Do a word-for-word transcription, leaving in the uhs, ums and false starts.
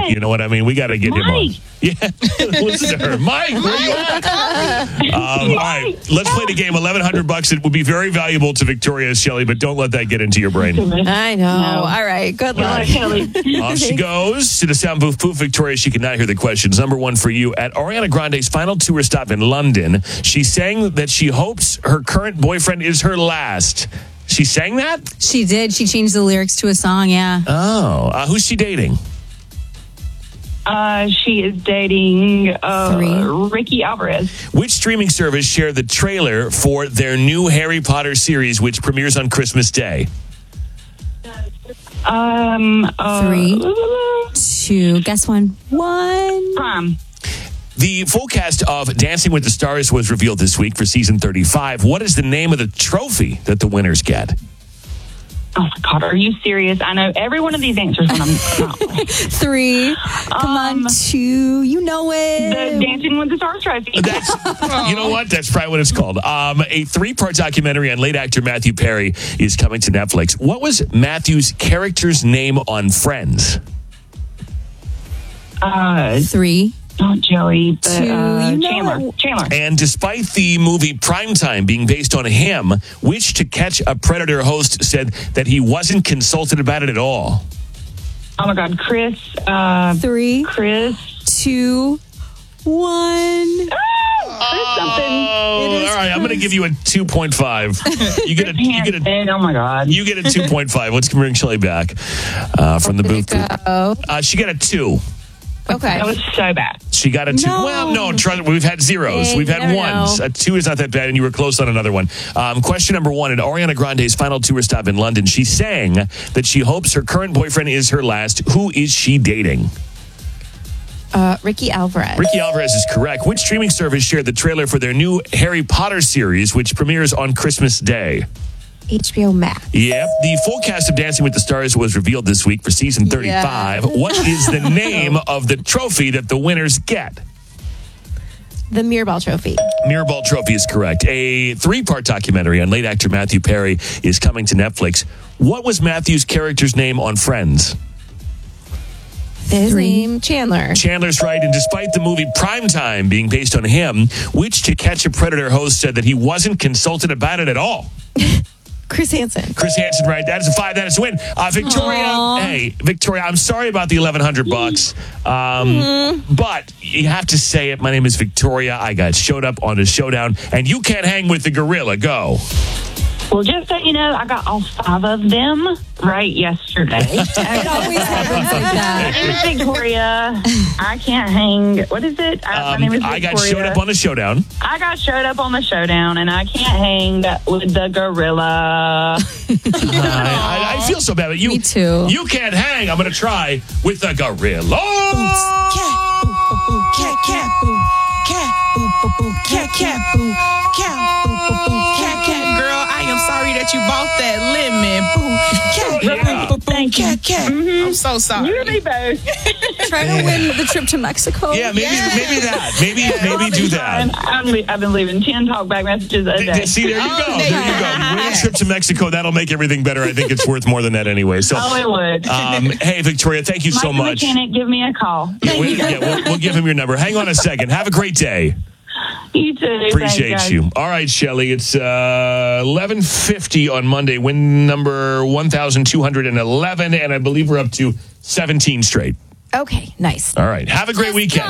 Yes. You know what I mean? We got to get Mike. him on. Yeah, listen to her. Mike, where you at? Um, all right, let's play the game. eleven hundred bucks. It would be very valuable to Victoria, Shelley, but don't let that get into your brain. I know. No. All right. Good Good luck. luck, Kelly. Off she goes to the sound booth. Poof, Victoria, she cannot hear the questions. Number one for you. At Ariana Grande's final tour stop in London, she sang that she hopes her current boyfriend is her last. She sang that? She did. She changed the lyrics to a song, yeah. Oh. Uh, who's she dating? Uh, she is dating uh, Three. Ricky Alvarez. Which streaming service shared the trailer for their new Harry Potter series, which premieres on Christmas Day? Um, uh, Three. Two. Guess one. One. Prime. The full cast of Dancing with the Stars was revealed this week for season thirty-five. What is the name of the trophy that the winners get? Oh my God, are you serious? I know every one of these answers when I'm not. Three. Come Um, on. Two. You know it. The Dancing with the Stars trophy. That's, you know what? That's probably what it's called. Um, a three-part documentary on late actor Matthew Perry is coming to Netflix. What was Matthew's character's name on Friends? Uh, Three. not Joey, but Two. uh, You know Chandler. it. Chandler. And despite the movie Primetime being based on him, which To Catch a Predator host said that he wasn't consulted about it at all? Oh my God, Chris. Uh, Three. Chris. Two. One. Chris something. Oh, It is all right. I'm going to give you a two point five. You get a you get a Hanson. Oh my God. you get a two point five. Let's bring Shelley back uh, from the booth. Oh. Uh, she got a two. Okay. That was so bad. She got a two. No. Well, no, try, we've had zeros. Hey, we've you had never ones. know. A two is not that bad, and you were close on another one. Um, question number one. At Ariana Grande's final tour stop in London, she sang that she hopes her current boyfriend is her last. Who is she dating? Uh, Ricky Alvarez. Ricky Alvarez is correct. Which streaming service shared the trailer for their new Harry Potter series, which premieres on Christmas Day? H B O Max. Yep. The full cast of Dancing with the Stars was revealed this week for season thirty-five. Yeah. What is the name of the trophy that the winners get? The Mirrorball Trophy. Mirrorball Trophy is correct. A three-part documentary on late actor Matthew Perry is coming to Netflix. What was Matthew's character's name on Friends? His Three. name, Chandler. Chandler's right, and despite the movie Primetime being based on him, which To Catch a Predator host said that he wasn't consulted about it at all? Chris Hansen. Chris Hansen, right? That is a five. That is a win. Uh, Victoria, Aw. hey, Victoria, I'm sorry about the eleven hundred bucks, um, Mm-hmm. but you have to say it. My name is Victoria. I got showed up on the showdown, and you can't hang with the gorilla. Go. Well, just so you know, I got all five of them right yesterday. It always happens like that. My name is Victoria. I can't hang. What is it? Uh, Um, my name is I Victoria. got showed up on the showdown. I got showed up on the showdown, and I can't hang with the gorilla. I, I, I feel so bad, but you, Me too. you can't hang. I'm going to try with the gorilla. Cat, boo, boo, boo, cat, cat, boo, cat, boo, boo, boo, cat, cat, boo, cat, boo, boo, boo, cat, cat. Girl, I am sorry that you bought that lemon, boo, cat, Yeah. boo, boo, boo, Thank you. cat, cat. I'm so sorry. You and me both. Trying to win the trip to Mexico. Yeah, maybe, maybe that. Maybe, maybe do that. I'm, le- I've been leaving ten talkback messages a Th- day. th- See, there you Oh, go. there There you you go. go. Win a trip to Mexico. That'll make everything better. I think it's worth more than that anyway. So, Oh, it would. um, hey, Victoria, thank you so Mike the much. mechanic, give me a call. Yeah, we, yeah, we'll, we'll give him your number. Hang on a second. Have a great day. You too. Appreciate Thanks, guys. you. All right, Shelley. It's uh, eleven fifty on Monday. Win number one thousand two hundred eleven, and I believe we're up to seventeen straight. Okay, nice. All right. Have a great weekend.